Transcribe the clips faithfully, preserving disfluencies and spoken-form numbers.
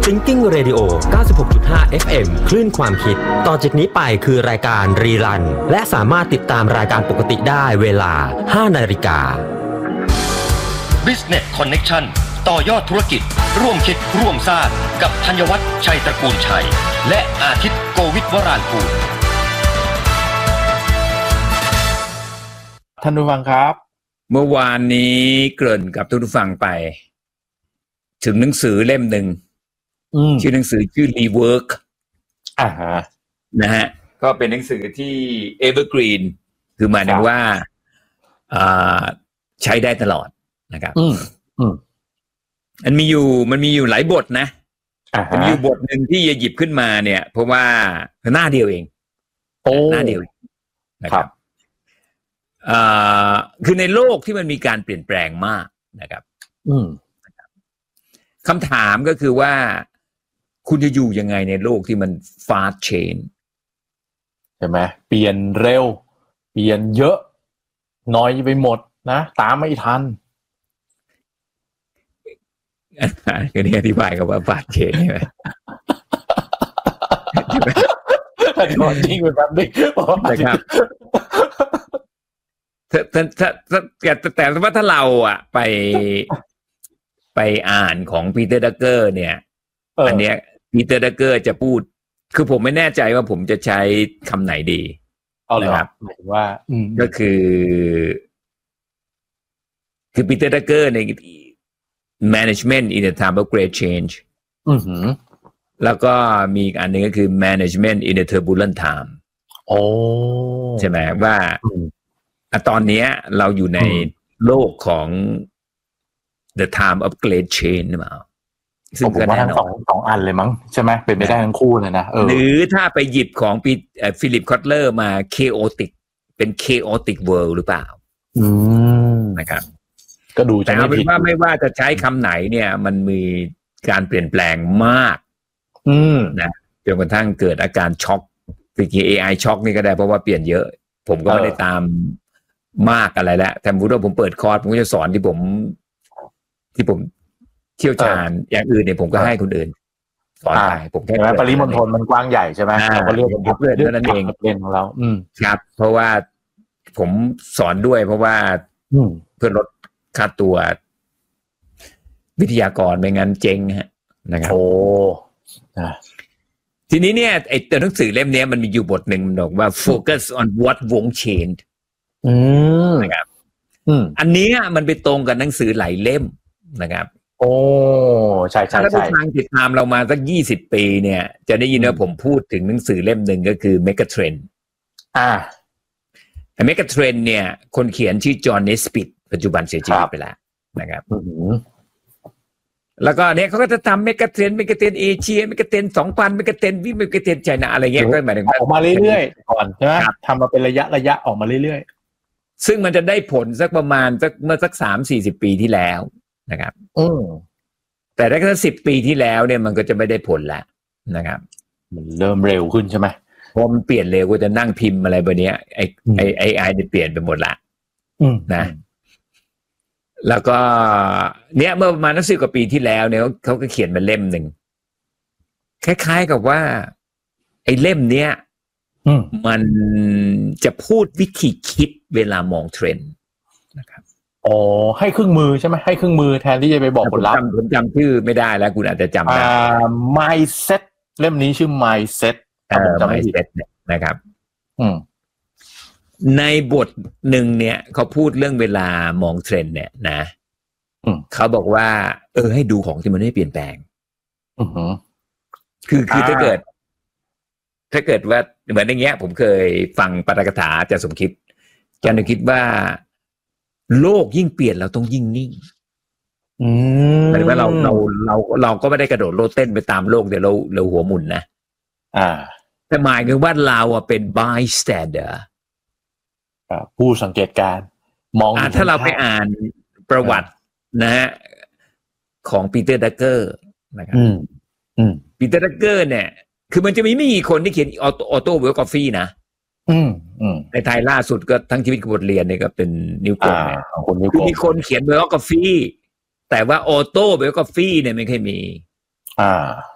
Thinking Radio เก้าสิบหกจุดห้า เอฟ เอ็ม คลื่นความคิดต่อจากนี้ไปคือรายการรีรันและสามารถติดตามรายการปกติได้เวลา ห้านาฬิกา Business Connection ต่อยอดธุรกิจร่วมคิดร่วมสร้างกับธัญวัฒน์ชัยตระกูลชัยและอาทิตย์โกวิทวรานกูลท่านผู้ฟังครับเมื่อวานนี้เกริ่นกับทุกผู้ฟังไปถึงหนังสือเล่มหนึ่งชื่อหนังสือชื่อ Rework อ่าฮะนะฮะก็เป็นหนังสือที่ Evergreen คือหมายถึงว่าอ่าใช้ได้ตลอดนะครับอืมอืมมันมีอยู่มันมีอยู่หลายบทนะมันมีอยู่บทหนึ่งที่จะหยิบขึ้นมาเนี่ยเพราะว่าหน้าเดียวเองโอ้หน้าเดียวนะครับอ่าคือในโลกที่มันมีการเปลี่ยนแปลงมากนะครับอืมคำถามก็คือว่าคุณจะอยู่ยังไงในโลกที่มัน fast change ใช่ไหมเปลี่ยนเร็วเปลี่ยนเยอะน้อยไปหมดนะตามไม่ทันก็นี่อธิบายกับว่า fast change ใช่ไหมก่อนจริงเป็นแบบนี้นะครับถ้าถ้าถ้าแต่แต่ว่าถ้าเราอ่ะไปไปอ่านของปีเตอร์ดักเกอร์เนี่ยอันเนี้ยปีเตอร์ดักเกอร์จะพูดคือผมไม่แน่ใจว่าผมจะใช้คำไหนดีนะครับหมายถึงว่าก็คือคือปีเตอร์ดักเกอร์ใน management in a time of great change อือหือแล้วก็มีอีกอันนึงก็คือ management in a turbulent time โอ้ใช่ไหมว่าตอนนี้เราอยู่ในโลกของ the time of great change หรือเปล่าซึ่งก็แน่นอนสองสองอันเลยมั้งใช่ไหมเป็นไปได้ทั้งคู่เลยนะเออหรือถ้าไปหยิบของปีฟิลิปคอตเลอร์มา chaotic เป็น chaotic world หรือเปล่าอืมนะครับก็ดูแต่เอาเป็นว่าไม่ว่าจะใช้คำไหนเนี่ยมันมีการเปลี่ยนแปลงมากอืมนะจนกระทั่งเกิดอาการช็อกปีกี้ เอ ไอ ช็อกนี่ก็ได้เพราะว่าเปลี่ยนเยอะผมก็ไม่ได้ตามมากอะไรแล้วแต่พูดว่าผมเปิดคอร์สผมก็จะสอนที่ผมที่ผมเชี่ยวชาญอย่างอื่นเนี่ยผมก็ให้คนอื่นสอนไปผมแค่ปริมณฑลมันกว้างใหญ่ใช่ไหมเราก็เรียกเป็นเพื่อนเท่านั้นเองเรียนของเราอืมครับเพราะว่าผมสอนด้วยเพราะว่าเพื่อลดค่าตัววิทยากรไม่งั้นเจ๊งฮะนะครับโอ้ทีนี้เนี่ยไอ้ตัวหนังสือเล่มนี้มันมีอยู่บทหนึ่งมันบอกว่า focus on what won't change อืมนะครับอันนี้มันไปตรงกับหนังสือหลายเล่มนะครับโอ้ใช่ใช่ถ้าผู้ฟังติดตามเรามาสักยี่สิบปีเนี่ยจะได้ยินว่าผมพูดถึงหนังสือเล่มหนึ่งก็คือ Megatrend อ่า Megatrend เนี่ยคนเขียนชื่อจอห์นเนสปิทปัจจุบันเสียชีวิตไปแล้วนะครับแล้วก็เนี่ยเขาก็จะทำ Megatrend Megatrend เอเชีย Megatrend สองพัน Megatrend วิ Megatrend ไชน่าอะไรเงี้ยก็หมายถึงออกมาเรื่อยๆก่อนใช่ไหมทำมาเป็นระยะระยะออกมาเรื่อยๆซึ่งมันจะได้ผลสักประมาณสักเมื่อสัก สามสี่สิบ ปีที่แล้วนะครับอืมแต่ถ้าสักสิบปีที่แล้วเนี่ยมันก็จะไม่ได้ผลแล้วนะครับมันเริ่มเร็วขึ้นใช่ไหมพอมันเปลี่ยนเร็วก็จะนั่งพิมพ์อะไรแบบนี้ไอ้ไอ้ไอ้ไอ้เนี่ยเปลี่ยนไปหมดละนะแล้วก็เนี่ยเมื่อประมาณนับสิบกว่าปีที่แล้วเนี่ยเขาก็เขียนมาเล่มหนึ่งคล้ายๆกับว่าไอ้เล่มเนี้ยมันจะพูดวิธีคิดเวลามองเทรนด์นะครับอ๋อให้เครื่องมือใช่ไหมให้เครื่องมือแทนที่จะไปบอกผลลัพธ์ผมจำชื่อไม่ได้แล้วคุณอาจจะจำได้ mindset เล่มนี้ชื่อ mindset ผมจำไม่ผิดนะครับอืมในบทหนึ่งเนี่ยเขาพูดเรื่องเวลามองเทรนด์เนี่ยนะเขาบอกว่าเออให้ดูของที่มันไม่เปลี่ยนแปลงคือคือถ้าเกิดถ้าเกิดว่าเหมือนอย่างเงี้ยผมเคยฟังปาฐกถาอาจารย์สมคิดอาจารย์คิดว่าโลกยิ่งเปลี่ยนเราต้องยิ่งนิ่งหมายถึงว่าเราเราเราเราก็ไม่ได้กระโดดโลดเต้นไปตามโลกเดี๋ยวเราเราหัวหมุนนะอ่าแต่หมายถึงว่าเราอ่ะเป็น bystander ผู้สังเกตการมองถ้าเราไปอ่านประวัตินะฮะของปีเตอร์ดักเกอร์นะครับปีเตอร์ดักเกอร์เนี่ยคือมันจะมีไม่กี่คนที่เขียนออโต้ไบโอกราฟีนะในไทยล่าสุดก็ทั้งชีวิตกับบทเรียนเนี่ยก็เป็นนิวกงเนี่ยคือมีคนเขียนไบโอกราฟีแต่ว่าออโต้ไบโอกราฟีเนี่ยไม่เคยมีอ่า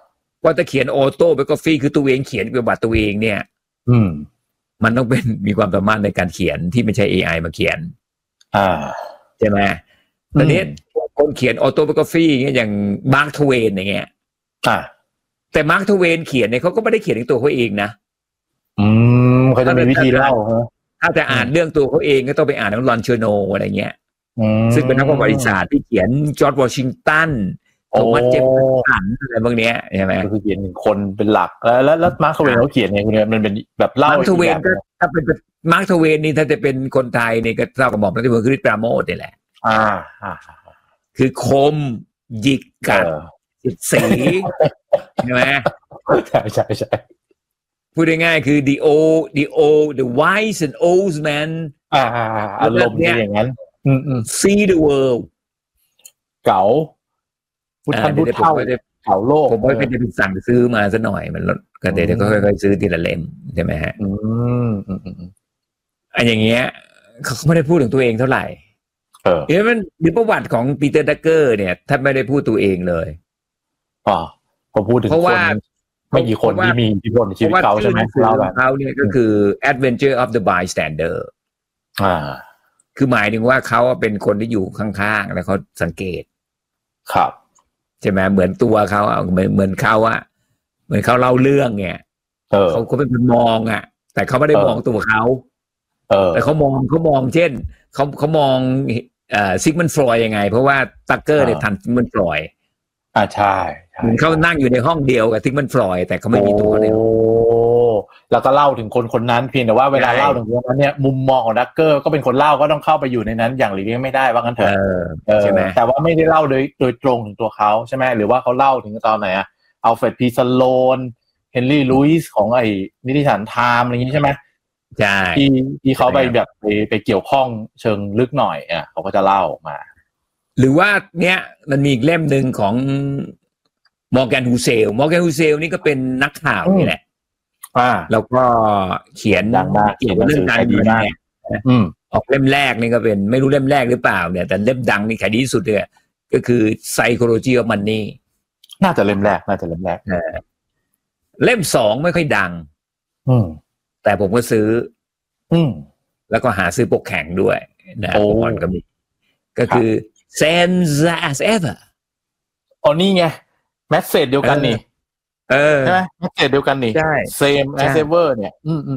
ว่าจะเขียนออโต้ไบโอกราฟีคือตัวเองเขียนประวัติตัวเองเนี่ยอืมมันต้องเป็นมีความสามารถในการเขียนที่ไม่ใช่ เอ ไอ มาเขียนอ่าใช่ไหมตอนนี้คนเขียนออโต้ไบโอกราฟีอย่างเงี้ยอย่างมาร์ค ทเวนอย่างเงี้ยอ่าแต่มาร์ค ทเวนเขียนเนี่ยเขาก็ไม่ได้เขียนในตัวเขาเองนะอืมเขาจะมีวิธีเล่าฮะถ้าจะอ่านเรื่องตัวเขาเองก็ต้องไปอ่านของลอนเชอร์โนอะไรเงี้ยซึ่งเป็นนักประวัติศาสตร์ที่เขียนจอร์จวอชิงตันโทมัสเจฟเฟอร์สันอะไรพวกนี้ใช่ไหมก็คือเขียนหนึ่งคนเป็นหลักแล้วแล้วแล้วมาร์ค ทเวนเขาเขียนไงคุณเนี่ยมันเป็นแบบเล่ามาร์ค ทเวนก็ถ้าเป็นมาร์ค ทเวนนี่ถ้าจะเป็นคนไทยนี่ก็เท่ากับหม่อมราชวงศ์คริสต์ปราโมทนี่แหละอ่าอ่าคือคมหยิกกัดสีใช่ไหมใช่ใช่ใช่พูดง่ายๆคือ the old the old the wise and old man อ่าอารมณ์อย่างนั้นอืมอืม see the world เก๋าพุทธพุทธเท่าเก๋าโลกผมว่าจะไปสั่งซื้อมาซะหน่อยมันลดก็เดี๋ยวก็ค่อยๆซื้อทีละเล่มใช่ไหมฮะอืมอืมอืมอันอย่างเงี้ยเขาไม่ได้พูดถึงตัวเองเท่าไหร่เออเอ๊ะมันมีประวัติของปีเตอร์ดักเกอร์เนี่ยท่านไม่ได้พูดตัวเองเลยอ๋อก็พูดถึงคนไม่กี่คนที่มีอิทธิพลในชีวิตเขาใช่ไหมเล่าแบบเขาเนี่ยก็คือ Adventure of the Bystander อ่าคือหมายถึงว่าเขาเป็นคนที่อยู่ข้างๆแล้วเขาสังเกตครับใช่ไหมเหมือนตัวเขาอ่ะเหมือนเหมือนเขาอ่ะเหมือนเขาเล่าเรื่องเนี่ยเขาเขาเป็นคนมองอ่ะแต่เขาไม่ได้มองตัวเขาแต่เขามองเขามองเช่นเขาเขามองเอ่อซิกมันฟรอยยังไงเพราะว่าตักเกอร์เนี่ยทันซิกมันฟรอยอ่าใช่เหมือนเขานั่งอยู่ในห้องเดียวกับซิกมันฟรอยแต่เขาไม่มีตัวเลยโอ้แล้วก็เล่าถึงคนคนนั้นเพียงแต่ว่าเวลาเล่าถึงคนนั้นเนี่ยมุมมองของดักเกอร์ก็เป็นคนเล่าก็ต้องเข้าไปอยู่ในนั้นอย่างหลีกเลี่ยงไม่ได้ว่างั้นเถอะใช่ไหมแต่ว่าไม่ได้เล่าโดยโดยตรงถึงตัวเขาใช่ไหมหรือว่าเขาเล่าถึงตอนไหนอะอัลเฟรด พี สโลนเฮนรี่ลุยส์ของไอ้นิติสารไทม์อะไรอย่างนี้ใช่ไหมใช่ที่ที่เขาไปแบบไปไปเกี่ยวข้องเชิงลึกหน่อยอ่ะเขาก็จะเล่ามาหรือว่าเนี้ยมันมีอีกเล่มหนึ่งของมอร์แกนฮูเซลมอร์แกนฮูเซลนี่ก็เป็นนักข่าวนี่แหละอ่าแล้วก็เขียนเกี่ยวกับเรื่องการเมืองเนี่ยออกเล่มแรกนี่ก็เป็นไม่รู้เล่มแรกหรือเปล่าเนี่ยแต่เล่มดังนี่ขายดีที่สุดเลยก็คือ Psychology of Money น่าจะเล่มแรกน่าจะเล่มแรกเล่มสองไม่ค่อยดังแต่ผมก็ซื้อแล้วก็หาซื้อปกแข็งด้วยนะปกอ่อนก็มีก็คือ Same as ever อ๋อนี่ไงแมสเสจเดียวกันนี่เออใช่ไหมแมสเสจเดียวกันนี่ Same as ever เนี่ยอืมอืม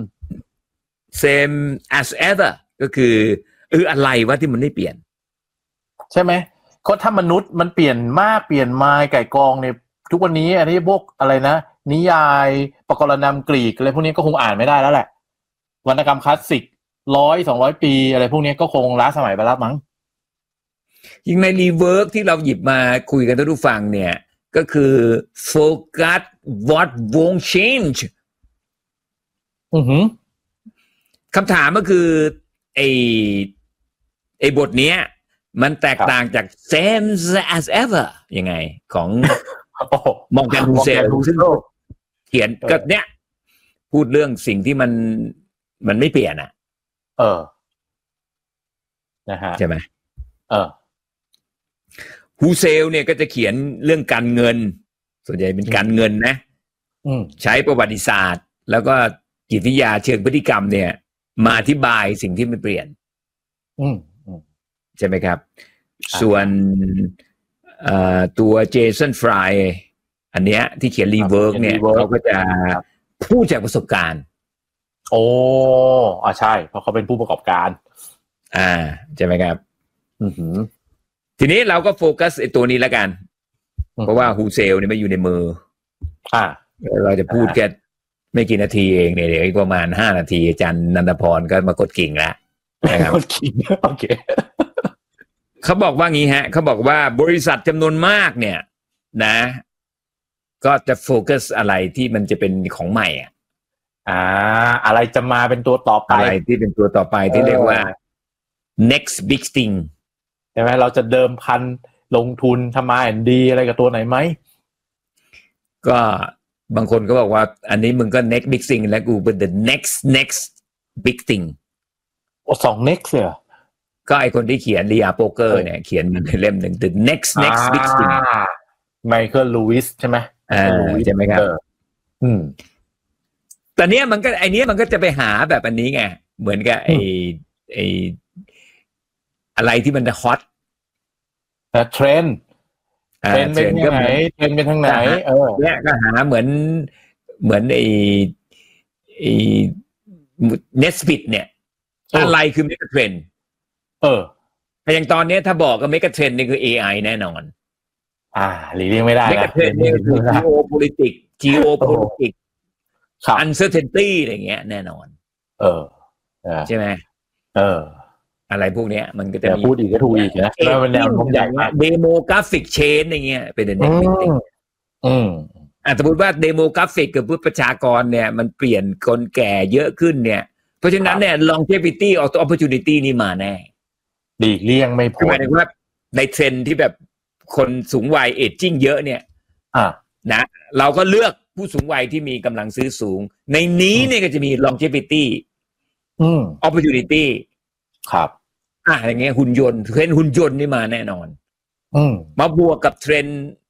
Same as ever ก็คือเอออะไรวะที่มันไม่เปลี่ยนใช่ไหมก็ถ้ามนุษย์มันเปลี่ยนมากเปลี่ยนมาไก่กองเนี่ยทุกวันนี้อันนี้พวกอะไรนะนิยายปกรณำกรีกอะไรพวกนี้ก็คงอ่านไม่ได้แล้วแหละวรรณกรรมคลาสสิกร้อยสองร้อยปีอะไรพวกนี้ก็คงล้าสมัยไปแล้วมั้งยิ่งในรีเวิร์กที่เราหยิบมาคุยกันท่านผู้ฟังเนี่ยก็คือ forget what won't change อือหือคำถามก็คือไอ้ไอ้บทเนี้ยมันแตกต่างจาก same as ever ยังไงของมองแกนฮูเซลซึ่งเขียนก็เนี้ยพูดเรื่องสิ่งที่มันมันไม่เปลี่ยนอ่ะเออนะฮะใช่ไหมเออฮูเซลเนี่ยก็จะเขียนเรื่องการเงินส่วนใหญ่เป็นการเงินนะใช้ประวัติศาสตร์แล้วก็จิตวิทยาเชิงพฤติกรรมเนี่ยมาอธิบายสิ่งที่มันเปลี่ยนใช่ไหมครับส่วนตัวเจสันฟรายอันเนี้ยที่เขียนรีเวิร์กเนี่ยเขาก็จะพูดจากประสบการณ์โอ้อ่าใช่เพราะเขาเป็นผู้ประกอบการอ่าใช่ไหมครับทีนี้เราก็โฟกัสไอ้ตัวนี้แล้วกันเพราะว่าฮูเซลเนี่ยไม่อยู่ในมืออ่าเราจะพูดแค่ไม่กี่นาทีเองเนี่ยเดี๋ยวอีกประมาณห้านาทีอาจารย์นันทพรก็มากดกิ่งแล้วนะครับกดกิ่งโอเคเขาบอกว่างี้ฮะเขาบอกว่าบริษัทจำนวนมากเนี่ยนะก็จะโฟกัสอะไรที่มันจะเป็นของใหม่อ่ะอ่าอะไรจะมาเป็นตัวต่อไปอะไรที่เป็นตัวต่อไปที่เรียกว่า next big thing ใช่ไหมเราจะเดิมพันลงทุนทำมาแอนดีอะไรกับตัวไหนไหมก็บางคนก็บอกว่าอันนี้มึงก็ next big thing แล้วกูเป็น the next next big thing โอ้สอง next เลยก็ไอคนที่เขียนลีอาโป๊กเกอร์เนี่ยเขียนมันในเล่มหนึ่ง the next next big thing ไมเคิลลูวิสใช่ไหมอ่าใช่ไหมครับอืมแต่เนี้ยมันก็ไอเนี้ยมันก็จะไปหาแบบอันนี้ไงเหมือนกับไอไออะไรที่มันฮอตแต่เทรนด์เทรนด์เป็นยังไงเทรนด์เป็นทางไหนเออเนี่ยก็หาเหมือนเหมือนไอไอเนสบิทเนี่ยอะไรคือเมกะเทรนด์เออแต่อย่างตอนนี้ถ้าบอกก็เมกะเทรนด์นี่คือ เอ ไอ แน่นอนอ่าหลีกเลี่ยงไม่ได้เมกะเทรนด์นี่คือ geopolitics geopolitics uncertainty อะไรเงี้ยแน่นอนเออใช่ไหมเอออะไรพวกเนี้ยมันก็จะพูดอีกก็ถูกอีกนะแล้วมันแนวโน้มใหญ่มาก demographic change อย่างเงี้ยเป็น next thing อืมอ่ะสมมติว่า demographic กับประชากรเนี่ยมันเปลี่ยนคนแก่เยอะขึ้นเนี่ยเพราะฉะนั้นเนี่ย longevity opportunity นี่มาแน่ดีเลี่ยงไม่พ้นหมายถึงว่าในเทรนด์ที่แบบคนสูงวัย aging เยอะเนี่ยอ่านะเราก็เลือกผู้สูงวัยที่มีกำลังซื้อสูงในนี้เนี่ยก็จะมี longevity อืม opportunity ครับอ่ะอย่างเงี้ยหุ่นยนต์เทรนด์หุ่นยนต์นี่มาแน่นอนอืมมาบวกกับเทรนด์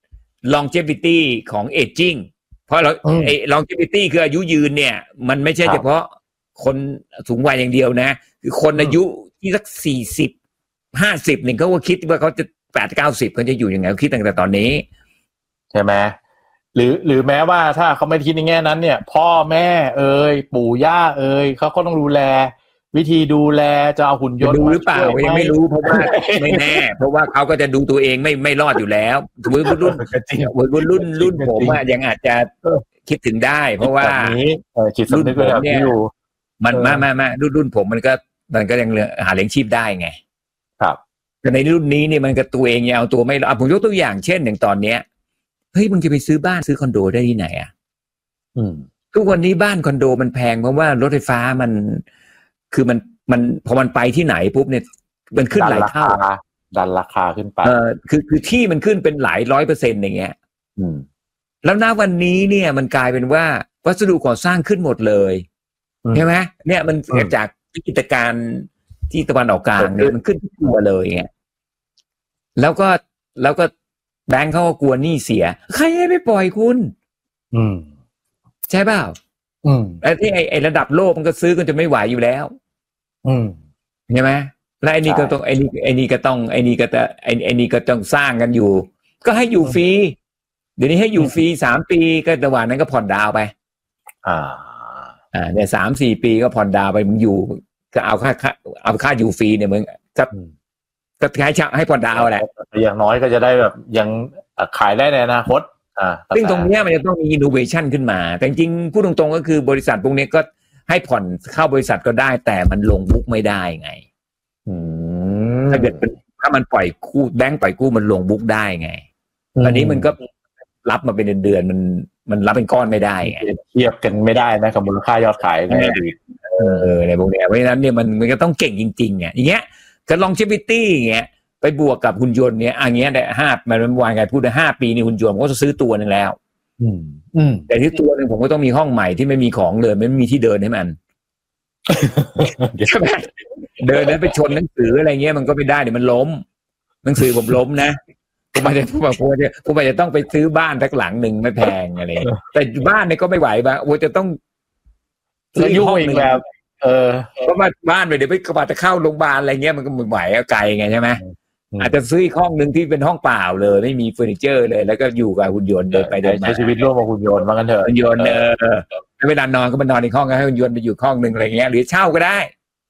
longevity ของ aging เพราะเราไอ้ longevity คืออายุยืนเนี่ยมันไม่ใช่เฉพาะคนสูงวัยอย่างเดียวนะคือคนอายุที่สักสี่สิบห้าสิบเนี่ยเขาก็คิดว่าเขาจะแปดเก้าสิบเขาจะอยู่ยังไงเขาคิดตั้งแต่ตอนนี้ใช่ไหมหรือหรือแม้ว่าถ้าเขาไม่คิดในแง่นั้นเนี่ยพ่อแม่เอ่ยปู่ย่าเอ่ยเขาก็ต้องดูแลวิธีดูแลจะเอาหุ่นยนต์ดูหรือเปล่ายังไม่รู้เพราะว่าไม่แน่เพราะว่าเขาก็จะดูตัวเองไม่ไม่รอดอยู่แล้วรุ่นรุ่นรุ่นรุ่นรุ่นผมอ่ะยังอาจจะคิดถึงได้เพราะว่ารุ่นผมเนี่ยมันมามามารุ่นรุ่นผมมันก็มันก็ยังหาเลี้ยงชีพได้ไงครับแต่ในรุ่นนี้เนี่ยมันก็ตัวเองยังเอาตัวไม่รอดผมยกตัวอย่างเช่นอย่างตอนเนี้ยเฮ้ยมึงจะไปซื้อบ้านซื้อคอนโดได้ที่ไหนอ่ะทุกวันนี้บ้านคอนโดมันแพงเพราะว่ารถไฟฟ้ามันคือมันมันพอมันไปที่ไหนปุ๊บเนี่ยมันขึ้นหลายเท่าดันราคาขึ้นไปเออคือคือที่มันขึ้นเป็นหลายร้อยเปอร์เซ็นต์อย่างเงี้ยอืมแล้วณวันนี้เนี่ยมันกลายเป็นว่าวัสดุก่อสร้างขึ้นหมดเลยใช่ไหมเนี่ยมันเกิดจากกิจการที่ตะวันออกกลางเนี่ยมันขึ้นทุกตัวเลยเงี้ยแล้วก็แล้วก็แบงค์เขาก็กลัวหนี้เสียใครให้ไม่ปล่อยคุณอืมใช่เปล่าอืมไอ้ที่ไอ้ไอ้ระดับโลกมันก็ซื้อกันจะไม่ไหวอยู่แล้วอืมใช่ไหมแล้วไอ้นี่ก็ต้องไอ้นี่ไอ้นี่ก็ต้องไอ้นี่ก็จะไอ้ไอ้นี่ก็ต้องสร้างกันอยู่ก็ให้อยู่ฟรีเดี๋ยวนี้ให้อยู่ฟรีสามปีก็ระหว่างนั้นก็ผ่อนดาวไปอ่าอ่าเนี่ยสามสี่ปีก็ผ่อนดาวไปมึงอยู่ก็เอาค่าเอาค่าอยู่ฟรีเนี่ยมึงก็ก็ให้ให้ผ่อนดาวแหละอย่างน้อยก็จะได้แบบยังขายได้ในอนาคตอ่าซึ่งตรงนี้มันจะต้องมี innovation ขึ้นมาแต่จริงๆพูดตรงๆก็คือบริษัทพวกนี้ก็ให้ผ่อนเข้าบริษัทก็ได้แต่มันลงบุ๊กไม่ได้ไงถ้าเกิดถ้ามันปล่อยกู้แบงก์ปล่อยกู้มันลงบุ๊กได้ไงตอนนี้มันก็รับมาเป็นเดือนๆมันมันรับเป็นก้อนไม่ได้ไงเทียบกันไม่ได้นะกับมูลค่ายอดขายในอดีตเออในพวกนี้เพราะฉะนั้นเนี่ยมันมันก็ต้องเก่งจริงๆเนี่ยอย่างเงี้ยกับ longevity อย่างเงี้ยไปบวกกับหุ่นยนต์เนี่ยอย่างเงี้ยได้ห้ามันวางไงพูดได้ห้าปีนี่หุ่นยนต์ผมก็จะซื้อตัวนึงแล้วอืมอืมแต่ที่ตัวนึงผมก็ต้องมีห้องใหม่ที่ไม่มีของเลยไม่มีที่เดินให้มันใช่ไหมเดินแล้วไปชนหนังสืออะไรเงี้ยมันก็ไม่ได้เดี๋ยวมันล้มหนังสือผมล้มนะผมอาจจะผมบอกผมจะผมอาจจะต้องไปซื้อบ้านสักหลังหนึ่งไม่แพงอะไรแต่บ้านเนี่ยก็ไม่ไหวบ้างโอ้จะต้องซื้อห้องอีกแบบเออเพราะว่าบ้านไปเดี๋ยวไปกระบะจะเข้าโรงพยาบาลอะไรเงี้ยมันก็ไม่ไหวไกลไงใช่ไหมอาจจะซื้ออีกห้องนึงที่เป็นห้องเปล่าเลยไม่มีเฟอร์นิเจอร์เลยแล้วก็อยู่กับหุ่นยนต์เดินไปเดินมาใช้ชีวิตร่วมกับหุ่นยนต์ว่ากันเถอะหุ่นยนต์เออเวลานอนก็มานอนในห้องให้หุ่นยนต์ไปอยู่ห้องนึงอะไรเงี้ยหรือเช่าก็ได้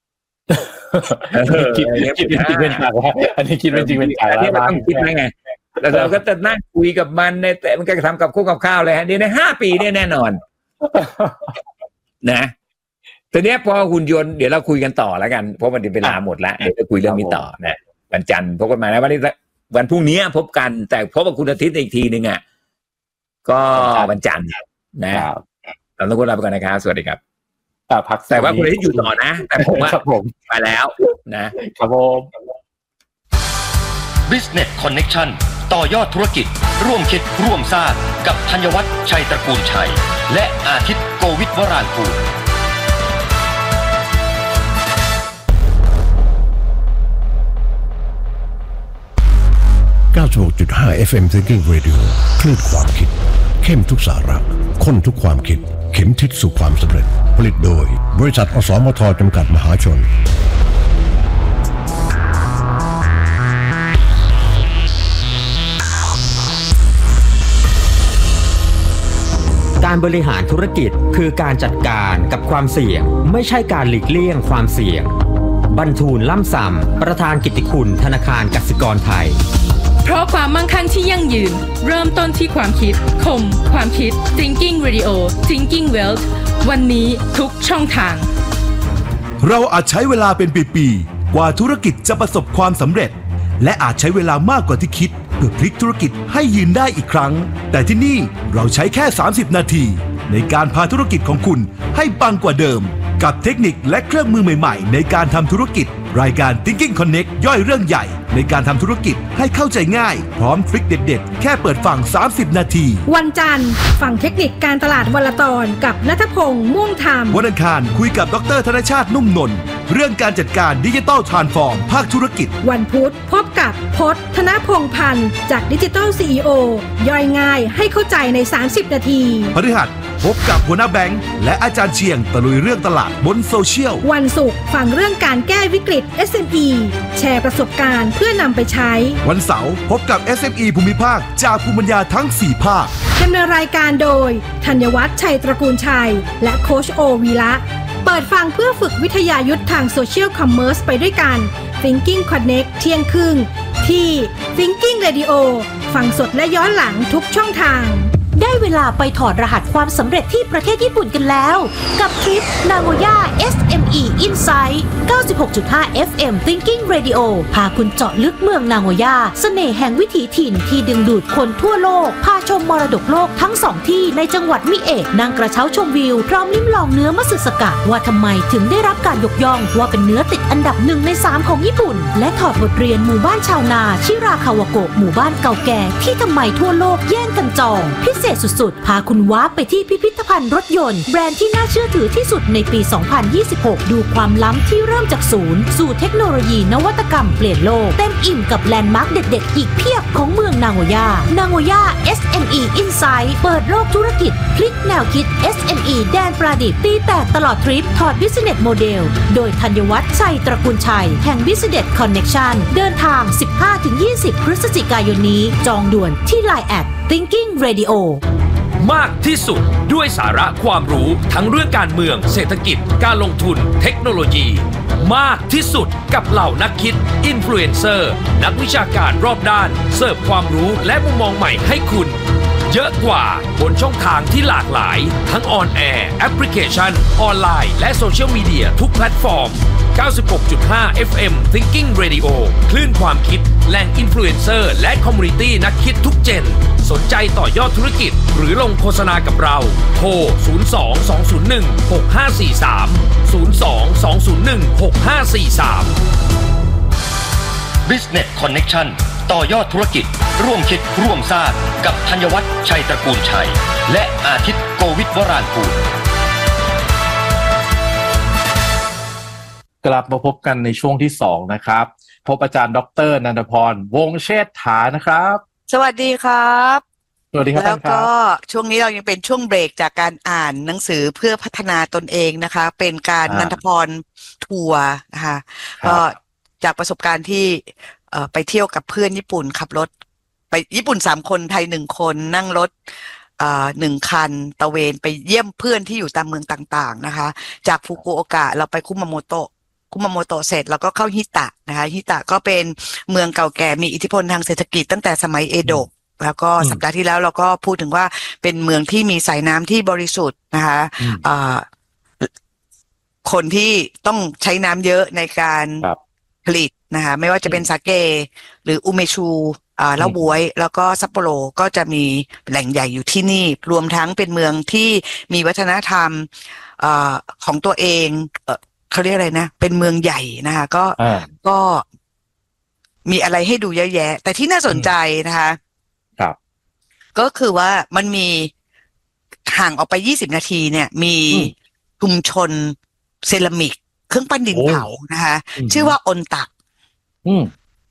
คิดคิดจริงเป็นจังอันนี้คิดเป็นจริงเป็นจังอันนี้มันต้องคิดไงแต่เราก็จะนั่งคุยกับมันในแต่มันก็ทำกับคู่กับข้าวเลยฮะเดี๋ยวในห้าปีเนี่ยแน่นอนนะทีนี้พอหุ่นยนต์เดี๋ยวเราคุยกันต่อแล้วกันเพราะมันเวลาหมดแล้วเดี๋ยวจะคุยเรื่องนี้ต่อนะวันจันทร์พบกันใหม่นะวันนี้วันพรุ่งนี้พบกันแต่พบกับคุณอาทิตย์อีกทีนึงอ่ะก็วันจันทร์นะเราต้องลาไปก่อนนะครับสวัสดีครับแต่ว่าคุณอาทิตย์อยู่ต่อนะแต่ผมว่าไปแล้วนะครับผม Business Connection ต่อยอดธุรกิจร่วมคิดร่วมสร้างกับธัญวัฒน์ชัยตระกูลชัยและอาทิตย์โกวิทวรางกูลเก้าสิบหกจุดห้า เอฟ เอ็ม Thinking Radio คลื่นความคิดเข้มทุกสาระข้นทุกความคิดเข็มทิศสู่ความสำเร็จผลิตโดยบริษัทอสมทจำกัดมหาชนการบริหารธุรกิจคือการจัดการกับความเสี่ยงไม่ใช่การหลีกเลี่ยงความเสี่ยงบรรทูลล่ำส่ำประธานกิตติคุณธนาคารกสิกรไทยเพราะความมั่งคั่งที่ยั่งยืนเริ่มต้นที่ความคิดคมความคิด Thinking Radio Thinking Wealth วันนี้ทุกช่องทางเราอาจใช้เวลาเป็นปีๆกว่าธุรกิจจะประสบความสำเร็จและอาจใช้เวลามากกว่าที่คิดเพื่อพลิกธุรกิจให้ยืนได้อีกครั้งแต่ที่นี่เราใช้แค่สามสิบนาทีในการพาธุรกิจของคุณให้ปังกว่าเดิมกับเทคนิคและเครื่องมือใหม่ๆในการทำธุรกิจรายการ Thinking Connect ย่อยเรื่องใหญ่ในการทำธุรกิจให้เข้าใจง่ายพร้อมทริคเด็ดๆแค่เปิดฟังสามสิบนาทีวันจันทร์ฟังเทคนิคการตลาดวันละตอนกับณัฐพงษ์ม่วงธรรมวันอังคารคุยกับดร.ธนชาตินุ่มนนท์เรื่องการจัดการดิจิทัลทรานส์ฟอร์มภาคธุรกิจวันพุธพบกับพจน์ธนพงษ์พันธ์จากดิจิทัล ซี อี โอ ย่อยง่ายให้เข้าใจในสามสิบนาทีพฤหัสพบกับหัวหน้าแบงค์และอาจารย์เชียงตะลุยเรื่องตลาดบนโซเชียลวันศุกร์ฟังเรื่องการแก้วิกฤต เอส เอ็ม อี แชร์ประสบการณ์เพื่อนำไปใช้วันเสาร์พบกับ เอส เอ็ม อี ภูมิภาคจากภูมิปัญญาทั้งสี่ภาคดำเนินรายการโดยธัญวัฒน์ชัยตระกูลชัยและโค้ชโอวีระเปิดฟังเพื่อฝึกวิทยายุทธทางโซเชียลคอมเมอร์สไปด้วยกัน Thinking Connect เที่ยงครึ่งที่ Thinking Radio ฟังสดและย้อนหลังทุกช่องทางได้เวลาไปถอดรหัสความสำเร็จที่ประเทศญี่ปุ่นกันแล้วกับทริป Nagoya เอส เอ็ม อี Insight เก้าสิบหกจุดห้า เอฟ เอ็ม Thinking Radio พาคุณเจาะลึกเมืองนาโกย่าเสน่ห์แห่งวิถีถิ่นที่ดึงดูดคนทั่วโลกพาชมมรดกโลกทั้งสองที่ในจังหวัดมิเอะนั่งกระเช้าชมวิวพร้อมลิ้มลองเนื้อมัตสึสกะว่าทำไมถึงได้รับการยกย่องว่าเป็นเนื้อติดอันดับหนึ่งในสามของญี่ปุ่นและถอดบทเรียนหมู่บ้านชาวนาชิราคาวาโกะหมู่บ้านเก่าแก่ที่ทำไมทั่วโลกแย่งกันจองพิเศษสุดพาคุณว้าไปที่พิพิธภัณฑ์รถยนต์แบรนด์ที่น่าเชื่อถือที่สุดในปี สองพันยี่สิบหก ดูความล้ำที่เริ่มจากศูนย์สู่เทคโนโลยีนวัตกรรมเปลี่ยนโลกเต็มอิ่มกับแลนด์มาร์คเด็ดๆอีกเพียบของเมืองนาโกย่านาโกย่า เอส เอ็ม อี Insight เปิดโลกธุรกิจพลิกแนวคิด เอส เอ็ม อี แดนประดิษฐ์ตีแตกตลอดทริปถอด Business Model โดยธัญวัฒน์ชัยตระกูลชัยแห่ง Business Connection เดินทาง สิบห้าถึงยี่สิบ พฤศจิกายนนี้จองด่วนที่ ไลน์ แอท Thinking Radio มากที่สุดด้วยสาระความรู้ทั้งเรื่องการเมืองเศรษฐกิจการลงทุนเทคโนโลยีมากที่สุดกับเหล่านักคิดอินฟลูเอนเซอร์นักวิชาการรอบด้านเสิร์ฟความรู้และมุมมองใหม่ให้คุณเยอะกว่าบนช่องทางที่หลากหลายทั้งออนแอร์แอปพลิเคชันออนไลน์และโซเชียลมีเดียทุกแพลตฟอร์ม เก้าสิบหกจุดห้า เอฟ เอ็ม Thinking Radio คลื่นความคิดแหล่งอินฟลูเอนเซอร์และคอมมูนิตี้นักคิดทุกเจนสนใจต่อยอดธุรกิจหรือลงโฆษณากับเราโทรศูนย์ สอง สอง ศูนย์ หนึ่ง หก ห้า สี่ สาม ศูนย์ สอง สอง ศูนย์ หนึ่ง หก ห้า สี่ สาม Business Connection ต่อยอดธุรกิจร่วมคิดร่วมสร้างกับธัญวัฒน์ชัยตระกูลชัยและอาทิตย์โกวิทวรางกูลกลับมาพบกันในช่วงที่สองนะครับพบอาจารย์ดร.นันทพรวงศ์เชษฐานะครับสวัสดีครับสวัสดีครับแล้วก็ช่วงนี้เรายังเป็นช่วงเบรกจากการอ่านหนังสือเพื่อพัฒนาตนเองนะคะเป็นการนันทพรทัวร์นะคะก็จากประสบการณ์ที่เอ่อไปเที่ยวกับเพื่อนญี่ปุ่นขับรถไปญี่ปุ่นสามคนไทยหนึ่งคนนั่งรถเอ่อหนึ่งคันตะเวนไปเยี่ยมเพื่อนที่อยู่ตามเมืองต่างๆนะคะจากฟุกุโอกะเราไปคุมาโมโตะคุมาโมโตะเสร็จแล้วก็เข้าฮิตะนะคะฮิตะก็เป็นเมืองเก่าแก่มีอิทธิพลทางเศรษฐกิจตั้งแต่สมัยเอโดะแล้วก็สัปดาห์ที่แล้วเราก็พูดถึงว่าเป็นเมืองที่มีสายน้ำที่บริสุทธิ์นะคะเอ่อคนที่ต้องใช้น้ำเยอะในการผลิตนะคะไม่ว่าจะเป็นสาเกหรืออุเมชูอ่าแล้วบวยแล้วก็ซัปโปโรก็จะมีแหล่งใหญ่อยู่ที่นี่รวมทั้งเป็นเมืองที่มีวัฒนธรรมเอ่อของตัวเองเอ่อเขาเรียกอะไรนะเป็นเมืองใหญ่นะคะก็ก็มีอะไรให้ดูเยอะแยะแต่ที่น่าสนใจนะคะครับก็คือว่ามันมีห่างออกไปยี่สิบนาทีเนี่ยมีชุมชนเซรามิกเครื่องปั้นดินเผานะคะชื่อว่าอนตะ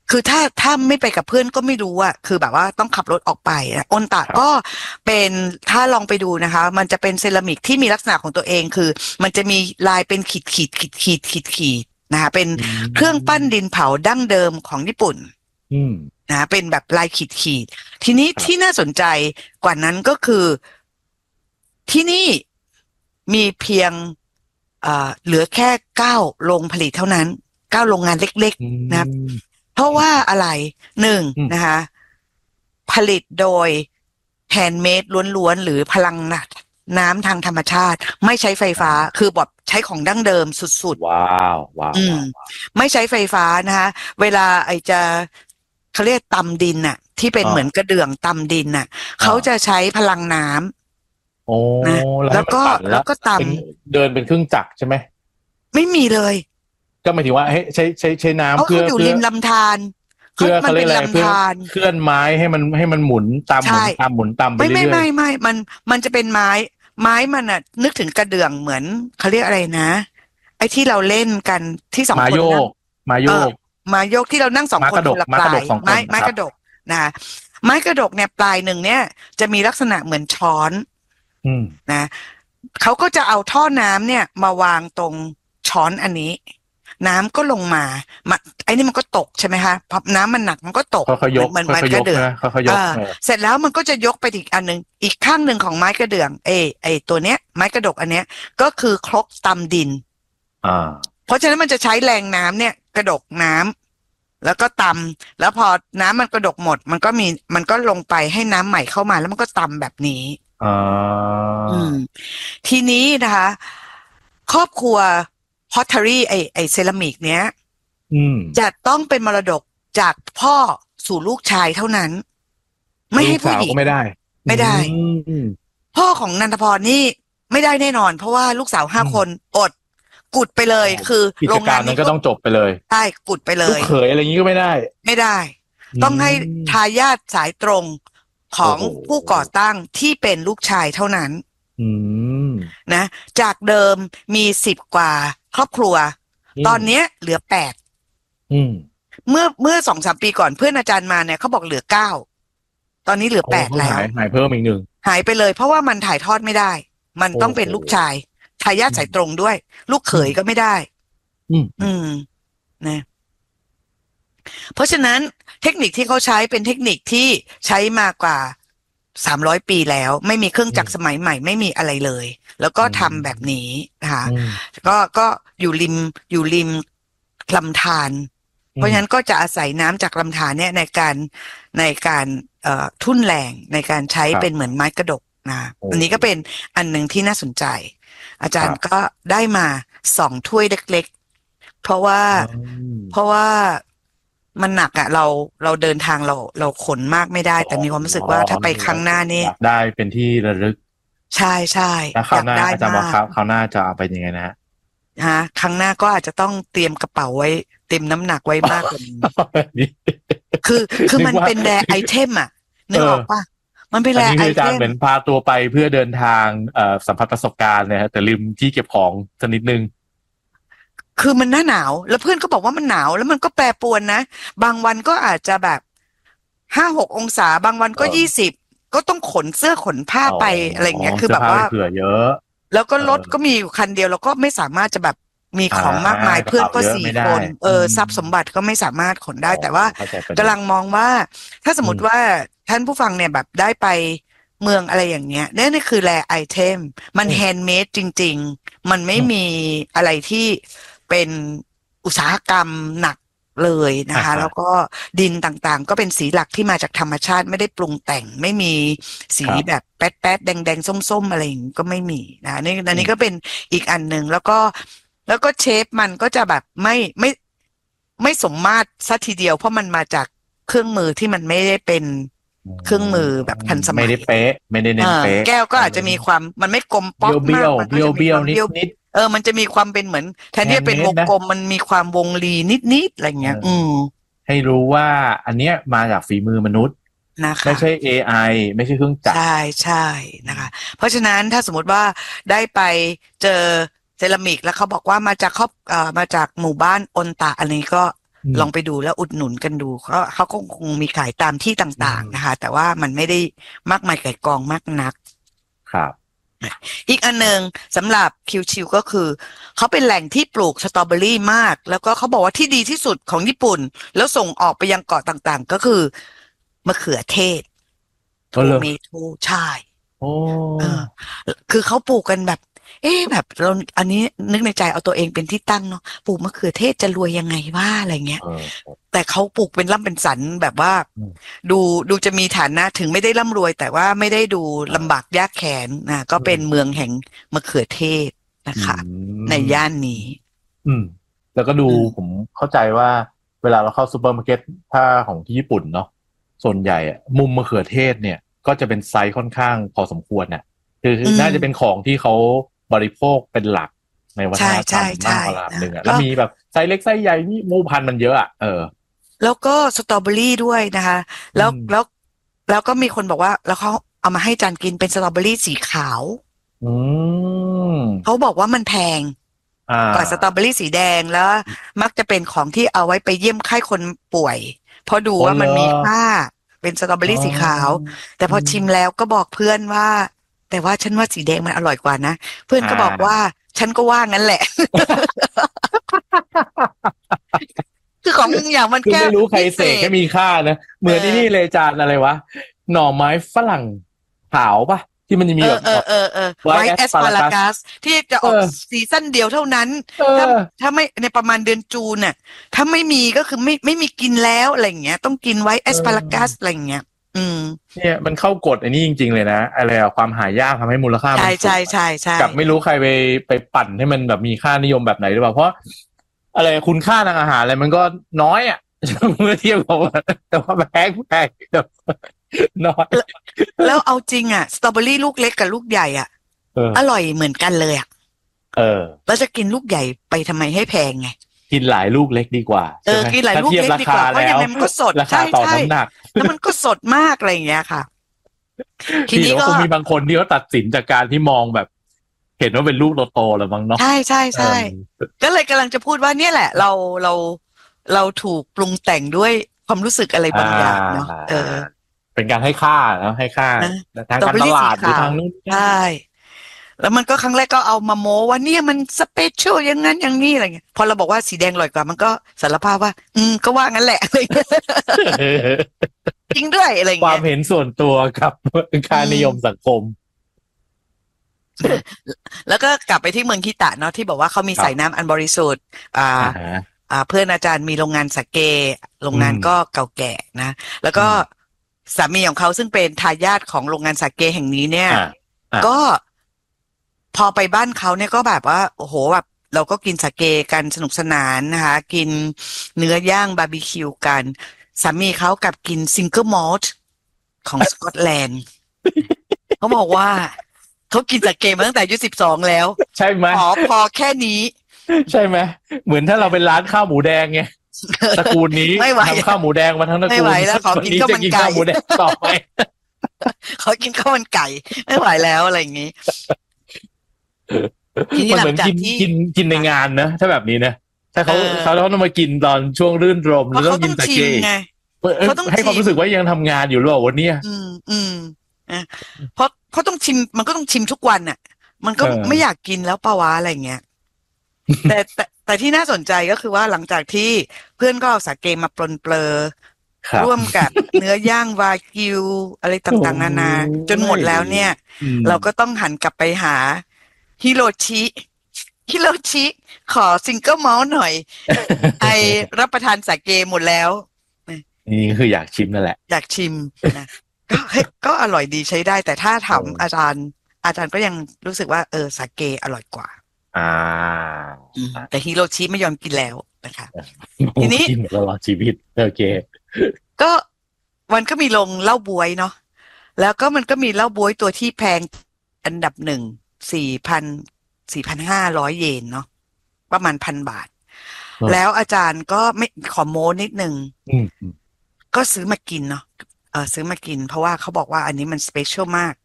คือถ้าถ้าไม่ไปกับเพื่อนก็ไม่รู้อะคือแบบว่าต้องขับรถออกไปนะอนตะก็เป็นถ้าลองไปดูนะคะมันจะเป็นเซรามิกที่มีลักษณะของตัวเองคือมันจะมีลายเป็นขีดขีดขีดขีดขีดขีดนะคะเป็นเครื่องปั้นดินเผาดั้งเดิมของญี่ปุ่นนะเป็นแบบลายขีดขีดทีนี้ที่น่าสนใจกว่านั้นก็คือที่นี่มีเพียงเอ่อเหลือแค่เก้าโรงผลิตเท่านั้นเก้าโรงงานเล็กๆนะครับเพราะว่าอะไรหนึ่งนะคะผลิตโดยแฮนด์เมดล้วนๆหรือพลังน้ำทางธรรมชาติไม่ใช้ไฟฟ้าคือแบบใช้ของดั้งเดิมสุดๆว้าวว้าวไม่ใช้ไฟฟ้านะคะเวลาไอจะเขาเรียกตำดินน่ะที่เป็นเหมือนกระเดื่องตำดินน่ะเขาจะใช้พลังน้ำโอ้นะแล้แล้ว วก็แล้วก็ตเดินเป็นเครื่องจักรใช่ไหมำไม่มีเลยก็หมายถึงว่าให้ใช้ใช้ใช้น้ำเขาเพื่ออยู่เพื่ริอมลำธารเพื่อมัเขาเรียเป็กนอะไรเพื่อลำธารเคลื่อนไม้ให้มันให้มันหมุนตามหมุนใช่ตามหมุนตามไปไม่เรื่ไม่อยไม่ไม่มันมันจะเป็นไม้ไม้มันน่ะนึกถึงกระเดื่องเหมือนเขาเรียกอะไรนะ ไอ้ที่เราเล่นกันที่สองๆมาคนโยนั่งกมาโยเออก มาโยกที่เรานั่งสองม้าคนกระดกคนละม้าปกระลาดยกสองคนไม้ไม้ครับกระดกนะไม้กระดกเนี่ยปลายหนึ่งเนี่ยจะมีลักษณะเหมือนช้อนอืมนะเขาก็จะเอาท่อน้ำเนี่ยมาวางตรงช้อนอันนี้ น้ำก็ลงมามาไอ้นี่มันก็ตกใช่ไหมคะพอน้ำมันหนักมันก็ตกค่อยๆยกมันค่มันอยๆกยระกเดื่องนะค่อยๆยกอ่าเออเสร็จแล้วมันก็จะยกไปอีกอันหนึ่งอีกข้างหนึ่งของไม้กระเดื่องเอไอตัวเนี้ยไม้กระดกอันเนี้ยก็คือครกตำดินอ่าเพราะฉะนั้นมันจะใช้แรงน้ำเนี่ยกระดกน้ำแล้วก็ตำแล้วพอน้ำมันกระดกหมด มันก็มีมันก็ลงไปให้น้ำใหม่เข้ามาแล้วมันก็ตำแบบนี้อ่าอืมทีนี้นะคะ ครอบครัวพอตเทอรี่ไอไอเซรามิกเนี้ยอืมจะต้องเป็นมรดกจากพ่อสู่ลูกชายเท่านั้น ไม่ให้ผู้หญิงลูกสาวก็ไม่ได้ไม่ได้อืมพ่อของนันทพรนี่ไม่ได้แน่นอน เพราะว่าลูกสาวห้าคนอดกุดไปเลย คือกิจการนั้นก็ต้องจบไปเลยใช่กุดไปเลลูกยเขยอะไรอย่างนี้ก็ไม่ได้ไม่ได้ ต้องให้ทายาทสายตรงของโอ้โหผู้ก่อตั้งที่เป็นลูกชายเท่านั้นอืมนะจากเดิมมีสิบกว่าครอบครัวอืมตอนเนี้ยเหลือแปดอืมเมื่อเมื่อสองสามปีก่อนเพื่อนอาจารย์มาเนี่ยเขาบอกเหลือเก้าตอนนี้เหลือแปดโอ้แล้วหายหายเพิ่มอีกหนึ่งหายไปเลยเพราะว่ามันถ่ายทอดไม่ได้ มันต้องเป็นโอ้โหลูกชายทายาทสายตรงด้วย ลูกเขยก็ไม่ได้อืมอืมนะเพราะฉะนั้นเทคนิคที่เขาใช้เป็นเทคนิคที่ใช้มากว่าสามร้อยปีแล้ว ไม่มีเครื่องจักรสมัยใหม่ไม่มีอะไรเลย แล้วก็ทำแบบนี้นะคะอืมก็ก็อยู่ริมอยู่ริมลำธารเพราะฉะนั้นก็จะอาศัยน้ำจากลำธารเนี่ยในการในการเอ่อทุ่นแรงในการใช้ครับเป็นเหมือนไม้กระดกนะโอ้อันนี้ก็เป็นอันหนึ่งที่น่าสนใจ อาจารคย์รับก็ได้มาสองถ้วยเล็กๆเพราะว่าอืมเพราะว่ามันหนักอะเราเราเดินทางเราเราขนมากไม่ได้ แต่มีความรู้สึกว่าถ้าไปครั้งหน้านี่อยากได้เป็นที่ระลึกใช่ใช่แล้วคราวหน้าได้อาจารย์บอกมากครับคราวหน้าจะเอาไปยังไงนะฮะฮะครั้งหน้าก็อาจจะต้องเตรียมกระเป๋าไว้เต็มน้ำหนักไว้มากกว่านี้ คือคือมันนึกว่าเป็นแรไอเทมอ่ะนึกออกปะมันเป็นอัแรนนี้ไอคืออาเทจารย์มเหมือนพาตัวไปเพื่อเดินทางเอ่อสัมผัสประสบการณ์เนี่ยฮะแต่ลืมที่เก็บของสักนิดนึงคือมันหน้าหนาว แล้วเพื่อนก็บอกว่ามันหนาวแล้วมันก็แปรปรวนนะ บางวันก็อาจจะแบบห้าหกองศา บางวันก็เออยี่สิบก็ต้องขนเสื้อขนผ้าไปอะไรอย่างเงี้ยคือแบบว่าเสื้อผ้เผื่อเยอะแล้วก็รถเออก็มีอยู่คันเดียวแล้วก็ไม่สามารถจะแบบมีของมากมายอ่าเพื่อนก็กระเป๋าเยอะสี่ไม่ได้คนเอออมทรัพย์สมบัติก็ไม่สามารถขนได้แต่ว่าเข้าใจประเด็นกำลังมองว่าถ้าสมมติอืมว่าท่านผู้ฟังเนี่ยแบบได้ไปเมืองอะไรอย่างเงี้ยนี่นี่คือแรไอเทมมันอืมแฮนด์เมดจริง ๆ มันไม่อืมมีอะไรที่เป็นอุตสาหกรรมหนักเลยนะคะอ่าฮะแล้วก็ดินต่างๆ ก็เป็นสีหลักที่มาจากธรรมชาติไม่ได้ปรุงแต่ง ไม่มีสีครับแบบแป๊ดแป๊ดแดงแดงๆส้มๆอะไรอย่างงี้ก็ไม่มีนะนี่อันนี้ก็เป็นอีกอันหนึ่งแล้วก็ แล้วก็เชฟมันก็จะแบบไม่ไม่ไม่สมมาตรซะทีเดียวเพราะมันมาจากเครื่องมือที่มันไม่ได้เป็นเครื่องมือแบบทันสมัยไม่ได้เป๊ะ ไม่ได้เน้นอ่าเป๊ะแก้วก็อาจจะมีความมันไม่กลมป๊อกเบี้มากยวมันเบี้ก็ยวจะมีเบี้ยวความนิดเบี้ยวนิดเออมันจะมีความเป็นเหมือนแทนที่จะเป็นวง handmade นะกลมมันมีความวงรีนิดๆอะไรเงี้ยเอออือืมให้รู้ว่าอันเนี้ยมาจากฝีมือมนุษย์นะคะไม่ใช่ เอ ไอ ไม่ใช่เครื่องจักรใช่ใช่นะคะ เพราะฉะนั้นถ้าสมมติว่าได้ไปเจอเซรามิกแล้วเขาบอกว่ามาจากครอบเอ่อมาจากหมู่บ้านอนตะอันนี้ก็ลองไปดูแล้วอุดหนุนกันดูเขาเขาก็คงมีขายตามที่ต่างๆนะคะแต่ว่ามันไม่ได้มากมายไก่กองมากนักครับอีกอันหนึ่งสำหรับคิวชิวก็คือเขาเป็นแหล่งที่ปลูกสตรอเบอรี่มากแล้วก็เขาบอกว่าที่ดีที่สุดของญี่ปุ่นแล้วส่งออกไปยังเกาะต่างๆก็คือมะเขือเทศโทเมโทใช่โอ้คือเขาปลูกกันแบบเอ๊ะแบบเราอันนี้นึกในใจเอาตัวเองเป็นที่ตั้งเนาะปลูกมะเขือเทศจะรวยยังไงว่าอะไรเงี้ยแต่เขาปลูกเป็นร่ำเป็นสันแบบว่าดูดูจะมีฐานะถึงไม่ได้ร่ำรวยแต่ว่าไม่ได้ดูลำบากยากแค้นนะก็เป็นเมืองแห่งมะเขือเทศนะคะในย่านนี้อืมแล้วก็ดูผมเข้าใจว่าเวลาเราเข้าซูเปอร์มาร์เก็ตถ้าของที่ญี่ปุ่นเนาะส่วนใหญ่อะมุมมะเขือเทศเนี่ยก็จะเป็นไซส์ค่อนข้างพอสมควรน่ะคือน่าจะเป็นของที่เขาบริโภคเป็นหลักในวัฒนธรรมมากกว่าหนึ่งอ่ะแล้วมีแบบไซส์เล็กไซส์ใหญ่นี่หมู่พันธุ์มันเยอะอ่ะเออแล้วก็สตรอเบอรี่ด้วยนะคะแล้วแล้วแล้วก็มีคนบอกว่าแล้วเขาเอามาให้จันกินเป็นสตรอเบอรี่สีขาวอืมเขาบอกว่ามันแพงกว่าสตรอเบอรี่สีแดงแล้วมักจะเป็นของที่เอาไว้ไปเยี่ยมไข้คนป่วยเพราะดูว่ามันมีค่าเป็นสตรอเบอรี่สีขาวแต่พอชิมแล้วก็บอกเพื่อนว่าแต่ว่าฉันว่าสีแดงมันอร่อยกว่านะเพื่อนก็บอกว่าฉันก็ว่างั้นแหละ คือของมึงอย่างมันแค่ไม่รู้ใครเสกแค่มีค่านะเหมือนที่นี่เลยจานอะไรวะหน่อไม้ฝรั่งขาวป่ะที่มันจะมีแบบเออเออเออไวท์แอสพารากัสที่จะออกซีซั่นเดียวเท่านั้นถ้าถ้าไม่ในประมาณเดือนจูนน่ะถ้าไม่มีก็คือไม่ไม่มีกินแล้วอะไรอย่างเงี้ยต้องกินไวท์แอสพารากัสอะไรอย่างเงี้ยอืมเนี่ยมันเข้ากฎอันนี้จริงๆเลยนะอะไรอะความหายากทำให้มูลค่ามันใช่ใช่ใช่ใช่กับไม่รู้ใครไปไปปั่นให้มันแบบมีค่านิยมแบบไหนหรือเปล่าเพราะอะไรคุณค่าทางอาหารอะไรมันก็น้อยอ่ะเมื่อเทียบกับแต่ว่าแพงแพงน้อยแล้วเอาจริงอ่ะสตรอเบอรี่ลูกเล็กกับลูกใหญ่อ่ะอร่อยเหมือนกันเลยอ่ะเออแล้วจะกินลูกใหญ่ไปทำไมให้แพงไงกินหลายลูกเล็กดีกว่าเออกินหลายลูกเล็กดีกว่าเพราะยังไงมันก็สดใช่ใช่แล้วมันก็สดมากอะไรอย่างเงี้ยค่ะทีนี้ก็มีบางคนที่เขาตัดสินจากการที่มองแบบเห็นว่าเป็นลูกโตๆแล้วมั้งเนาะใช่ใช่ใช่ก็เลยกำลังจะพูดว่าเนี่ยแหละเราเราเราถูกปรุงแต่งด้วยความรู้สึกอะไรบางอย่างเนาะเออเป็นการให้ค่านะให้ค่าทางการตลาดหรือทางนู้นใช่แล้วมันก็ครั้งแรกก็เอามาโม้ว่าเนี่ยมันสเปเชียลอย่างนั้นอย่างนี้อะไรเงี้ยพอเราบอกว่าสีแดงอร่อยกว่ามันก็สารภาพว่าอืมก็ว่างั้นแหละอะไรเงี้ยจริงด้วยอะไรเงี้ยความเห็นส่วนตัวกับค่านิยมสังคมแล้วก็กลับไปที่เมืองคิตะเนาะที่บอกว่าเขามีใส่น้ำอันบริสุทธิ์อ่าอ่าเพื่อนอาจารย์มีโรงงานสาเกโรงงานก็เก่าแก่นะแล้วก็สามีของเขาซึ่งเป็นทายาทของโรงงานสาเกแห่งนี้เนี่ยก็พอไปบ้านเขาเนี่ยก็แบบว่าโอ้โหแบบเราก็กินสาเกกันสนุกสนานนะคะกินเนื้อย่างบาร์บีคิวกันสามีเขากับกินซิงเกิลมอลต์ของสกอตแลนด์เขาบอกว่าเขากินสาเกมาตั้งแต่อายุสิบสองแล้วใช่ไหมพอพอแค่นี้ใช่ไหมเหมือนถ้าเราเป็นร้านข้าวหมูแดงไงตระกูลนี้ทำข้าวหมูแดงมาทั้งตระกูลไม่ไหวแล้วขอกินข้าวมันไก่หมูแดงต่อไปขอกินข้าวมันไก่ไม่ไหวแล้วอะไรอย่างนี้มันเหมือนกินกินกินในงานนะถ้าแบบนี้นะถ้าเขาเขาต้องมากินตอนช่วงรื่นรมแล้วต้องกินสาเกให้ความรู้สึกว่ายังทำงานอยู่หรือเปล่าวันนี้อืมอืมเพราะเพราะต้องชิมมันก็ต้องชิมทุกวันอ่ะมันก็ไม่อยากกินแล้วปะวะอะไรเงี้ยแต่แต่แต่ที่น่าสนใจก็คือว่าหลังจากที่เพื่อนก็เอาสาเกมาปลนเปลือร่วมกับเนื้อย่างวากิวอะไรต่างๆนานาจนหมดแล้วเนี่ยเราก็ต้องหันกลับไปหาฮิโรชิฮิโรชิขอซิงเกิลมอลต์หน่อยไอรับประทานสาเกหมดแล้วนี่คืออยากชิมนั่นแหละอยากชิมนะก็ก็อร่อยดีใช้ได้แต่ถ้าถามอาจารย์อาจารย์ก็ยังรู้สึกว่าเออสาเกอร่อยกว่าอ่าแต่ฮิโรชิไม่ยอมกินแล้วนะคะทีนี้กินตลอดชีวิตโอเคก็มันก็มีลงเหล้าบ๊วยเนาะแล้วก็มันก็มีเหล้าบ๊วยตัวที่แพงอันดับหนึ่งสี่พันสี่พันห้าร้อยเยนเนาะประมาณพันบาทแล้วอาจารย์ก็ไม่ขอโม้นิดนึงก็ซื้อมากินเนาะเออซื้อมากินเพราะว่าเขาบอกว่าอันนี้มันสเปเชียลมาก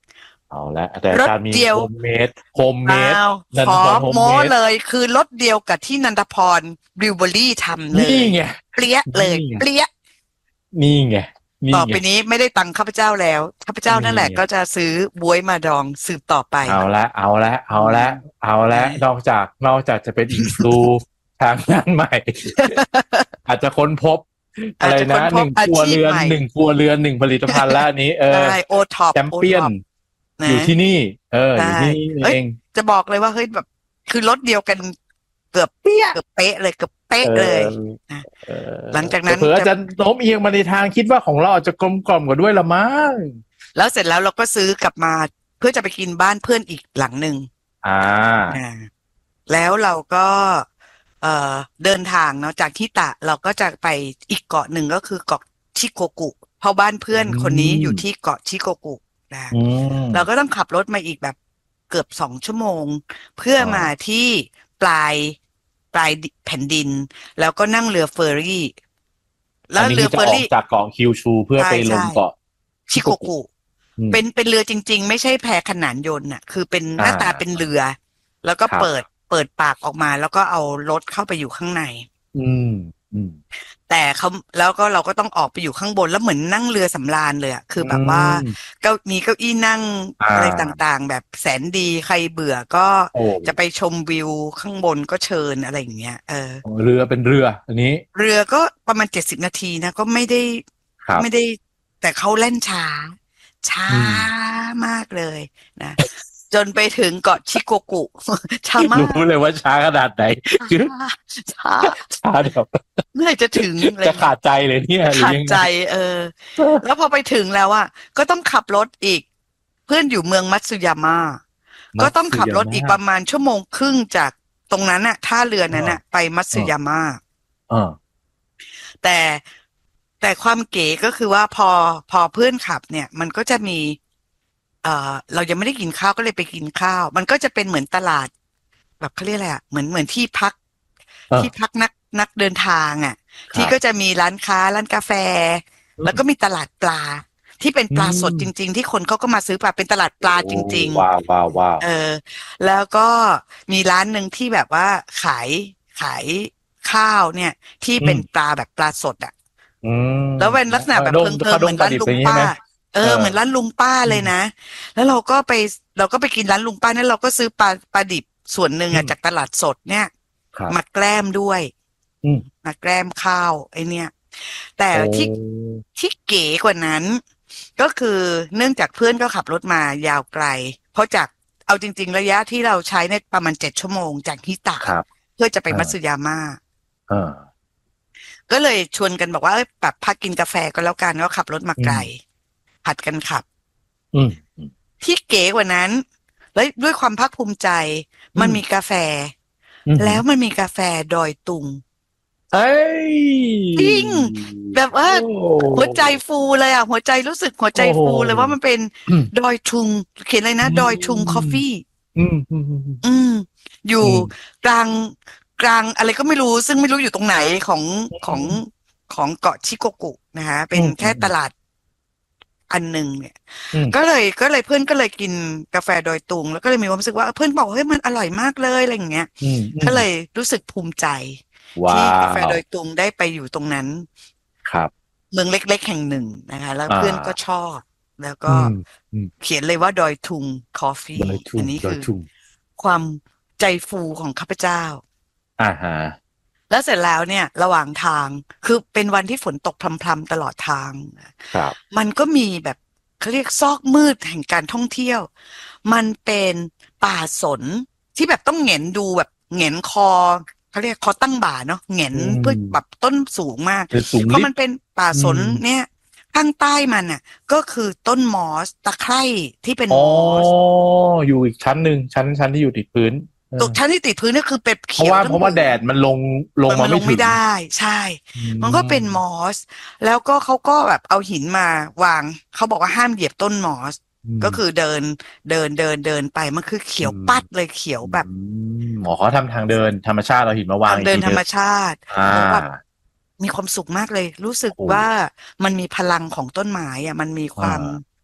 เอาละแต่การมีโฮมเมดโฮมเมดขอโม้เลยคือรสเดียวกับที่นันทพรบริวเบอรี่ทำเลยนี่ไงเปรี้ยเลยเปรี้ยนี่ไงต่อไปนี้ไม่ได้ตังค์ข้าพเจ้าแล้วข้าพเจ้านั่นแหละก็จะซื้อบ๊วยมาดองสืบต่อไปเอาละเอาละเอาละเอาละนอกจากนอกจากจะเป็นอินฟลูทางด้านใหม่ อาจจะค้นพบอะไรนะหนึ่งครัวเรือนหนึ่งครัวเรือนหนึ่งผลิตภัณฑ์แล้วอันนี้เออโอท็อปแชมเปี้ยนอยู่ที่นี่เอออยู่ที่นี่เองจะบอกเลยว่าเฮ้ยแบบคือรสเดียวกันเกือบเป๊ะเกือบเป๊ะเลยเกือบเป๊ะเลยหลังจากนั้นเผื่อจะโน้มเอียงมาในทางคิดว่าของเราอาจจะกลมกล่อมกว่าด้วยละมั้งแล้วเสร็จแล้วเราก็ซื้อกลับมาเพื่อจะไปกินบ้านเพื่อนอีกหลังหนึ่งอ่าแล้วเราก็เอ่อเดินทางเนาะจากที่ตะเราก็จะไปอีกเกาะหนึ่งก็คือเกาะชิโกกุเพราะบ้านเพื่อนคนนี้อยู่ที่เกาะชิโกกุนะเราก็ต้องขับรถมาอีกแบบเกือบสองชั่วโมงเพื่อมาที่ปลายปลายแผ่นดินแล้วก็นั่งเรือเฟอร์รี่แล้วเรือเฟอร์รี่จากเกาะคิวชูเพื่อไปลงเกาะชิโกกุเป็นเป็นเรือจริงๆไม่ใช่แพขนานยนต์น่ะคือเป็นหน้าตาเป็นเรือแล้วก็เปิดเปิดปากออกมาแล้วก็เอารถเข้าไปอยู่ข้างในอืมอืมแต่เขาแล้วก็เราก็ต้องออกไปอยู่ข้างบนแล้วเหมือนนั่งเรือสำราญเลยอ่ะคือแบบว่าเก้ามีเก้าอี้นั่งอะไรต่างๆแบบแสนดีใครเบื่อก็จะไปชมวิวข้างบนก็เชิญอะไรอย่างเงี้ยเออเรือเป็นเรืออันนี้เรือก็ประมาณเจ็ดสิบนาทีนะก็ไม่ได้ไม่ได้แต่เขาเล่นช้าช้ามากเลยนะจนไปถึงเกาะชิโกกุช้ามากรู้เลยว่าช้าขนาดไหนช้าช้าเดี๋ยวเมื่อไหร่จะถึงจะขาดใจเลยเนี่ยขาดใจเออแล้วพอไปถึงแล้วอ่ะก็ต้องขับรถอีกเพื่อนอยู่เมืองมัตสึยาม่าก็ต้องขับรถอีกประมาณชั่วโมงครึ่งจากตรงนั้นน่ะท่าเรือนั้นน่ะไปมัตสึยาม่าแต่แต่ความเก๋ก็คือว่าพอพอเพื่อนขับเนี่ยมันก็จะมีเอ่อเรายังไม่ได้กินข้าวก็เลยไปกินข้าวมันก็จะเป็นเหมือนตลาดแบบเขาเรียกอะไรอ่ะเหมือนเหมือนที่พักที่พักนักนักเดินทางอ่ะที่ก็จะมีร้านค้าร้านกาแฟแล้วก็มีตลาดปลาที่เป็นปลาสดจริงๆที่คนเขาก็มาซื้อปลาเป็นตลาดปลาจริงๆว้าวว้าวว้าวเออแล้วก็มีร้านหนึ่งที่แบบว่าขายขายข้าวเนี่ยที่เป็นปลาแบบปลาสดอ่ะแล้วเป็นลักษณะแบบเพิ่งๆเหมือนร้านลุงป้าเออเหมือนร้านลุงป้าเลยนะแล้วเราก็ไปเราก็ไปกินร้านลุงป้าเนี่ยเราก็ซื้อปลาปลาดิบส่วนหนึ่งอ่ะจากตลาดสดเนี่ยมาแกล้มด้วยมาแกล้มข้าวไอเนี่ยแต่ที่ที่เก๋กว่านั้นก็คือเนื่องจากเพื่อนก็ขับรถมายาวไกลเพราะจากเอาจริงๆระยะที่เราใช้เนี่ยประมาณเจ็ดชั่วโมงจากฮิตะเพื่อจะไปมัตสึยาม่าก็เลยชวนกันบอกว่าแบบพักกินกาแฟก็แล้วกันก็ขับรถมาไกลผัดกันขับที่เก๋กว่านั้นแล้วด้วยความภาคภูมิใจมันมีกาแฟแล้วมันมีกาแฟดอยตุงเอ้ยจริงแบบว่าหัวใจฟูเลยอ่ะหัวใจรู้สึกหัวใจฟูเลยว่ามันเป็นดอยตุงเขียนเลยนะดอยตุงคอฟฟี่อืมอืมอยู่กลางกลางอะไรก็ไม่รู้ซึ่งไม่รู้อยู่ตรงไหนของของของเกาะชิโกกุนะคะเป็นแค่ตลาดอันหนึ่งเนี่ยก็เลยก็เลยเพื่อนก็เลยกินกาแฟดอยตุงแล้วก็เลยมีความรู้สึกว่าเพื่อนบอกเฮ้ยมันอร่อยมากเลยอะไรอย่างเงี้ยก็เลยรู้สึกภูมิใจที่กาแฟดอยตุงได้ไปอยู่ตรงนั้นครับเมืองเล็กๆแห่งหนึ่งนะคะแล้วเพื่อนก็ชอบแล้วก็เขียนเลยว่าดอยตุงคอฟฟี่อันนี้คือความใจฟูของข้าพเจ้าอ่าฮะแล้วเสร็จแล้วเนี่ยระหว่างทางคือเป็นวันที่ฝนตกพรำๆตลอดทางครับมันก็มีแบบเขาเรียกซอกมืดแห่งการท่องเที่ยวมันเป็นป่าสนที่แบบต้องเหงนดูแบบเหงนคอเขาเรียกคอตั้งบ่าเนาะเหงนเพื่อแบบต้นสูงมากเพราะมันเป็นป่าสนเนี่ยข้างใต้มันอ่ะก็คือต้นมอสตะไคร่ที่เป็นมอสอ๋ออยู่อีกชั้นหนึ่งชั้นชั้นที่อยู่ติดพื้นตกชั้นที่ติดพื้นนี่คือเป็ดเขียวเพราะว่าเพราะว่าแดดมันลงลงมาไม่ถึงไม่ได้ใช่มันก็เป็นมอสแล้วก็เขาก็แบบเอาหินมาวางเขาบอกว่าห้ามเหยียบต้นมอสก็คือเดินเดินเดินเดินไปมันคือเขียวปัดเลยเขียวแบบหมอเขาทำทางเดินธรรมชาติเราหินมาวางเดินธรรมชาติแบบมีความสุขมากเลยรู้สึกว่ามันมีพลังของต้นไม้อ่ะมันมีความ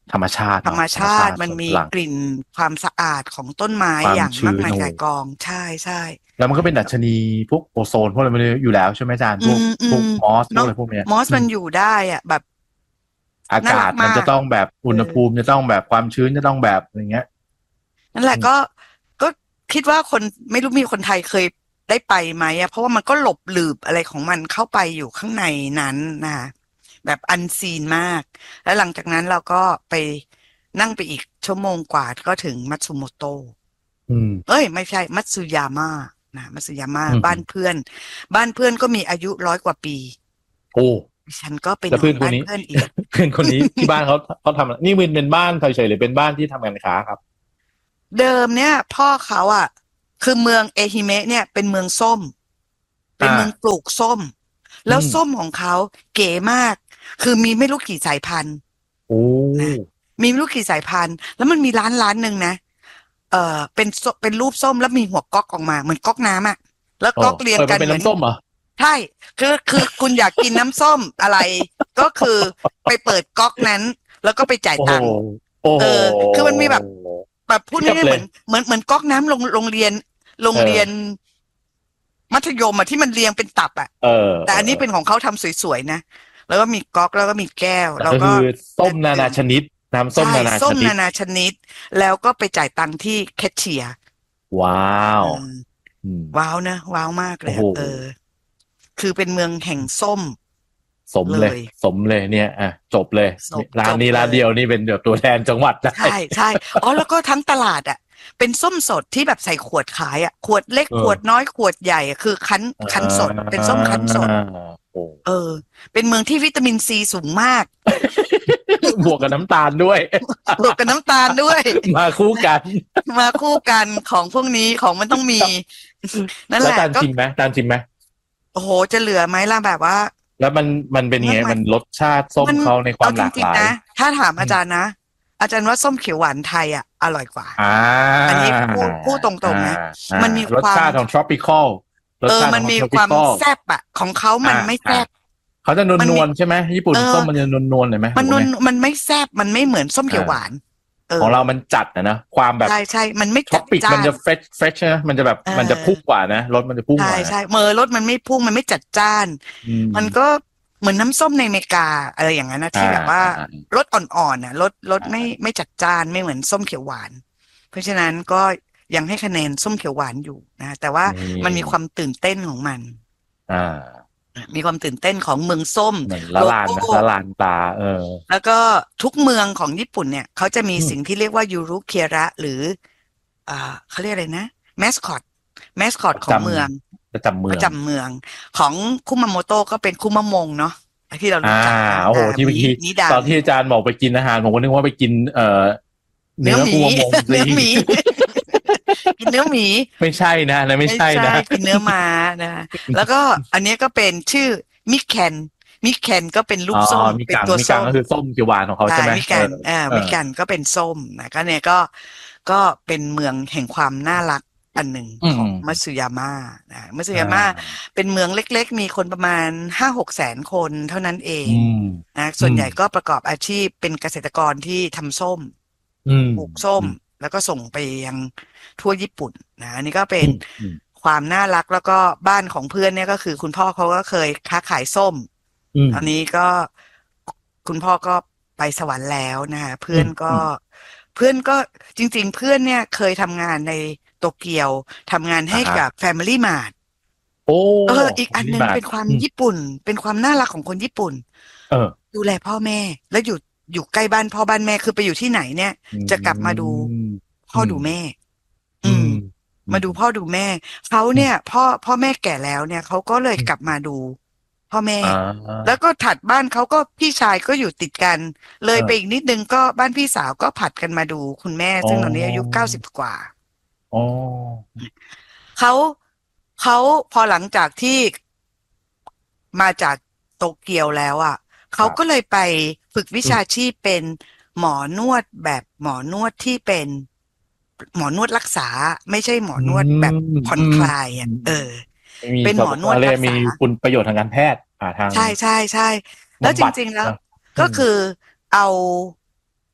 ธรรมชาติธรรมชาติมันมีกลิ่นความสะอาดของต้นไม้อย่างมากมายกายกองใช่ใช่แล้วมันก็เป็นดัชนีพวกโอโซนพวกอะไรมันอยู่แล้วใช่ไหมอาจารย์พวกพวกมอสพวกอะไรพวกเนี้ยมอสมันอยู่ได้อ่ะแบบอากาศมันจะต้องแบบอุณหภูมิจะต้องแบบความชื้นจะต้องแบบอย่างเงี้ยนั่นแหละก็ก็คิดว่าคนไม่รู้มีคนไทยเคยได้ไปไหมอ่ะเพราะว่ามันก็หลบหลืบอะไรของมันเข้าไปอยู่ข้างในนั้นนะคะแบบอันซีนมากแล้วหลังจากนั้นเราก็ไปนั่งไปอีกชั่วโมงกว่าก็ถึงมัตสึโมโตะเอ้ยไม่ใช่มัตสึยาม่านะมัตสึยาม่าบ้านเพื่อนบ้านเพื่อนก็มีอายุร้อยกว่าปีโอ้ฉันก็เป็นเพื่อนคนนี้เพื่อนคนนี้ที่บ้านเขาเขาทำนี่มันเป็นบ้านเฉยๆหรือเป็นบ้านที่ทำการค้าครับเดิมเนี่ยพ่อเขาอ่ะคือเมืองเอฮิเมะเนี่ยเป็นเมืองส้มเป็นเมืองปลูกส้มแล้วส้มของเขาเก๋มากคือมีไม่รู้กี่สายพันธุ์โอ้มีไม่รู้กี่สายพันธุ์แล้วมันมีร้านร้านหนึ่งนะเอ่อเป็นเป็นรูปส้มแล้วมีหัวก๊อกออกมาเหมือนก๊อกน้ำอ่ะแล้วก๊อกเรียงกันเป็นน้ำส้มเหรอใช่คือคือคุณอยากกินน้ำส้มอะไรก็คือไปเปิดก๊อกนั้นแล้วก็ไปจ่ายตังค์เออคือมันมีแบบแบบพูดง่ายๆเหมือนเหมือนเหมือนก๊อกน้ำโรงโรงเรียนโรงเรียนมัธยมอะที่มันเรียงเป็นตับอะแต่อันนี้เป็นของเขาทำสวยๆนะแล้วก็มีก๊อกแล้วก็มีแก้วแล้วก็คือส้มนานาชนิดน้ำส้มนานาชนิดส้มนานาชนิดแล้วก็ไปจ่ายตังค์ที่แคชเชียร์ว้าวว้าวนะว้าวมากเลยเออคือเป็นเมืองแห่งส้มสมเลยสมเลยเนี่ยอ่ะจบเลยร้านนี้ร้านเดียวนี่เป็นเดี๋ยวตัวแทนจังหวัดใช่ใช่อ๋อแล้วก็ทั้งตลาดอ่ะเป็นส้มสดที่แบบใส่ขวดขายอ่ะขวดเล็กขวดน้อยขวดใหญ่คือคั้นคั้นสดเป็นส้มคั้นสดเออเป็นเมืองที่วิตามินซีสูงมากบวกกับน้ำตาลด้วยบวกกับน้ำตาลด้วยมาคู่กันมาคู่กันของพวกนี้ของมันต้องมีนั่นแหละตาลจริงไหมตาลจริงไหมโอ้โหจะเหลือไหมล่ะแบบว่าแล้วมันมันเป็นไงมันรสชาติส้มเขาในความหลากหลายนะถ้าถามอาจารย์นะอาจารย์ว่าส้มเขียวหวานไทยอ่ะอร่อยกว่าอันนี้พูดพูดตรงๆนะมันมีรสชาติของ tropical เออมันมีความแซ่บอ่ะของเขามันไม่แซ่บเขาจะนวลๆใช่ไหมญี่ปุ่นส้มมันจะนวลๆเลยไหมมันนวลมันไม่แซ่บมันไม่เหมือนส้มเขียวหวานของเรามันจัดนะนะความแบบใช่ใช่มันไม่จัดจ้านมันจะเฟรชเฟรชนะมันจะแบบมันจะพุ่งกว่านะรสมันจะพุ่งกว่าใช่ใช่เมื่อรสมันไม่พุ่งมันไม่จัดจ้านมันก็เหมือนน้ำส้มในอเมริกาอะไรอย่างนั้นนะที่แบบว่ารสอ่อนๆนะรสรสไม่ไม่จัดจ้านไม่เหมือนส้มเขียวหวานเพราะฉะนั้นก็ยังให้คะแนนส้มเขียวหวานอยู่นะแต่ว่ามันมีความตื่นเต้นของมันอ่ามีความตื่นเต้นของเมืองส้มละลานละลานตาเออแล้วก็ทุกเมืองของญี่ปุ่นเนี่ยเขาจะมีสิ่งที่เรียกว่ายูรุเคียระหรืออ่าเขาเรียกอะไรนะแมสคอตแมสคอตของเมืองประจำเมืองประจำเมืองของคุมาโมโตะก็เป็นคุมะมงเนาะที่เรารู้จักโอ้โหที่เมื่อกี้ตอนที่อาจารย์บอกไปกินอาหารผมก็นึกว่าไปกินเอ่อเนื้อคุมะมงเนื้อหมีกินเนื้อหมีไม่ใช่นะนะไม่ใช่นะกินเนื้อม้านะแล้วก็อันนี้ก็เป็นชื่อมิแคนมิแคนก็เป็นลูกส้มเป็นตัวส้มก็คือส้มเขียวหวานของเขาใช่ไหมมิแคนอ่ามิแคนก็เป็นส้มนะก็เนี่ยก็ก็เป็นเมืองแห่งความน่ารักอันหนึ่งของมัตสึยาม่านะมัตสึยาม่าเป็นเมืองเล็กๆมีคนประมาณห้าหกแสนคนเท่านั้นเองนะส่วนใหญ่ก็ประกอบอาชีพเป็นเกษตรกรที่ทำส้มปลูกส้มแล้วก็ส่งไปยังทั่วญี่ปุ่นนะอันนี้ก็เป็นความน่ารักแล้วก็บ้านของเพื่อนเนี่ยก็คือคุณพ่อเขาก็เคยค้าขายส้มอันนี้ก็คุณพ่อก็ไปสวรรค์แล้วนะคะเพื่อนก็เพื่อนก็จริงๆเพื่อนเนี่ยเคยทำงานในโตเกียวทำงานให้กับ Family Mart โอ้เอออีกอันนึงเป็นความญี่ปุ่นเป็นความน่ารักของคนญี่ปุ่นเออดูแลพ่อแม่แล้วอยู่อยู่ใกล้บ้านพ่อบ้านแม่คือไปอยู่ที่ไหนเนี่ยจะกลับมาดูพ่อดูแม่อืมมาดูพ่อดูแม่เขาเนี่ยพ่อพ่อแม่แก่แล้วเนี่ยเขาก็เลยกลับมาดูพ่อแม่แล้วก็ถัดบ้านเขาก็พี่ชายก็อยู่ติดกันเลยไปอีกนิดนึงก็บ้านพี่สาวก็ผัดกันมาดูคุณแม่ซึ่งตอนนี้อายุเก้าสิบกว่าอ๋อเขาเขาพอหลังจากที่มาจากโตเกียวแล้วอ่ะเขาก็เลยไปฝึกวิชาชีพเป็นหมอนวดแบบหมอนวดที่เป็นหมอนวดรักษาไม่ใช่หมอนวดแบบผ่อนคลายอ่ะเออเป็นหมอนวดรักษามีคุณประโยชน์ทางการแพทย์อ่าทางใช่ใช่ใช่แล้วจริงๆแล้วก็คือเอา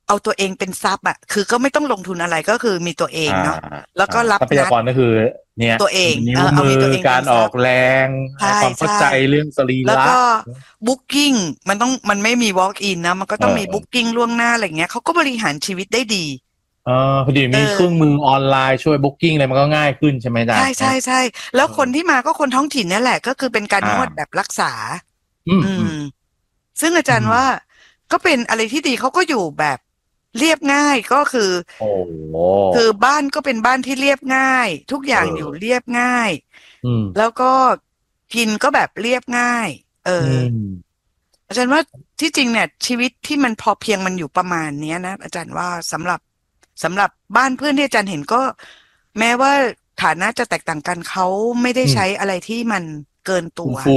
เอาตัวเองเป็นทรัพย์อ่ะคือก็ไม่ต้องลงทุนอะไรก็คือมีตัวเองเนาะแล้วก็รับทรัพยากรก็คือเนี่ยตัวเองนิ้วมือการออกแรงความเข้าใจเรื่องสรีระแล้วก็บุ๊กกิ้งมันต้องมันไม่มี walk in นะมันก็ต้องมีบุ๊กกิ้งล่วงหน้าอะไรเงี้ยเขาก็บริหารชีวิตได้ดีเออพอดีมีเครื่องมือออนไลน์ช่วยบุ๊กกิ้งอะไรมันก็ง่ายขึ้นใช่ไหมจ๊ะใช่ใช่ใช่แล้วคนที่มาก็คนท้องถิ่นนี่แหละก็คือเป็นการนวดแบบรักษาอืมซึ่งอาจารย์ว่าก็เป็นอะไรที่ดีเขาก็อยู่แบบเรียบง่ายก็คือโอ้คือบ้านก็เป็นบ้านที่เรียบง่ายทุกอย่างอยู่เรียบง่ายแล้วก็กินก็แบบเรียบง่ายเอออาจารย์ว่าที่จริงเนี่ยชีวิตที่มันพอเพียงมันอยู่ประมาณนี้นะอาจารย์ว่าสำหรับสำหรับบ้านเพื่อนที่อาจารย์เห็นก็แม้ว่าฐานะจะแตกต่างกันเขาไม่ได้ใช้อะไรที่มันเกินตัว